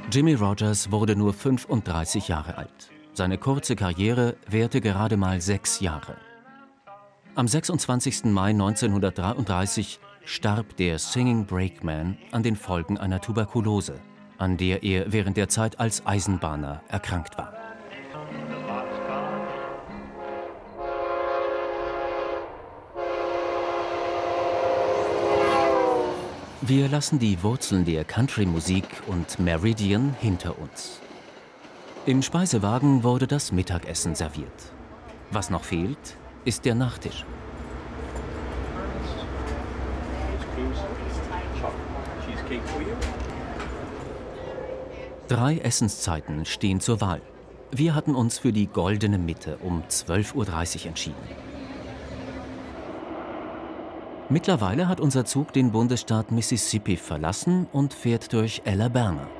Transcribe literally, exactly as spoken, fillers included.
Jimmie Rodgers wurde nur fünfunddreißig Jahre alt. Seine kurze Karriere währte gerade mal sechs Jahre. Am sechsundzwanzigsten Mai neunzehnhundertdreiunddreißig starb der Singing Brakeman an den Folgen einer Tuberkulose, an der er während der Zeit als Eisenbahner erkrankt war. Wir lassen die Wurzeln der Country-Musik und Meridian hinter uns. Im Speisewagen wurde das Mittagessen serviert. Was noch fehlt, ist der Nachtisch. Drei Essenszeiten stehen zur Wahl. Wir hatten uns für die goldene Mitte um zwölf Uhr dreißig entschieden. Mittlerweile hat unser Zug den Bundesstaat Mississippi verlassen und fährt durch Alabama.